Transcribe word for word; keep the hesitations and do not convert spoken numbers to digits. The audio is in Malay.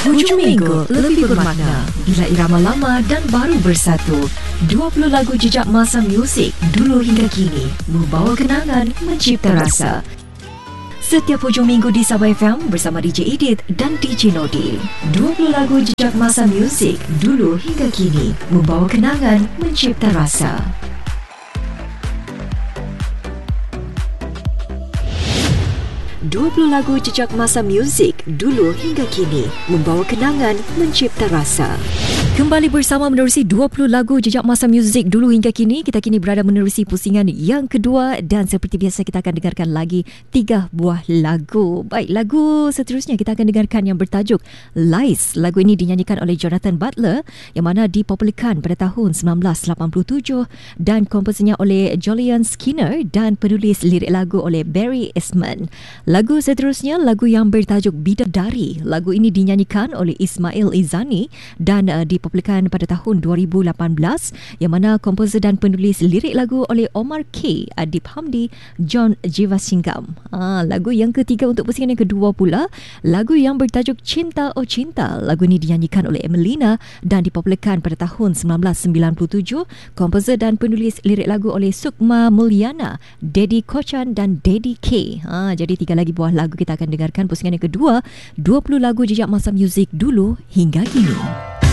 Hujung minggu lebih bermakna bila irama lama dan baru bersatu. dua puluh lagu jejak masa muzik dulu hingga kini membawa kenangan, mencipta rasa. Setiap hujung minggu di Sabah F M bersama D J Edith dan D J Nodil. dua puluh lagu jejak masa muzik dulu hingga kini membawa kenangan, mencipta rasa. dua puluh lagu jejak masa muzik dulu hingga kini membawa kenangan, mencipta rasa. Kembali bersama menerusi dua puluh lagu jejak masa muzik dulu hingga kini. Kita kini berada menerusi pusingan yang kedua dan seperti biasa kita akan dengarkan lagi tiga buah lagu. Baik, lagu seterusnya kita akan dengarkan yang bertajuk Lies. Lagu ini dinyanyikan oleh Jonathan Butler yang mana dipopularkan pada tahun sembilan belas lapan puluh tujuh dan komposisinya oleh Julian Skinner dan penulis lirik lagu oleh Barry Eastman. Lagu seterusnya lagu yang bertajuk Bidadari. Lagu ini dinyanyikan oleh Ismail Izani dan uh, dipopularkan pada tahun dua ribu lapan belas yang mana komposer dan penulis lirik lagu oleh Omar K, Adib Hamdi, John Jivasingham. Ah, lagu yang ketiga untuk pusingan yang kedua pula, lagu yang bertajuk Cinta Oh Cinta. Lagu ini dinyanyikan oleh Emelina dan dipopularkan pada tahun sembilan belas sembilan puluh tujuh. Komposer dan penulis lirik lagu oleh Sukma Mulyana, Dedi Kochan dan Dedi K. Ah, jadi tiga lagi buah lagu kita akan dengarkan pusingan yang kedua, dua puluh lagu jejak masa muzik dulu hingga kini.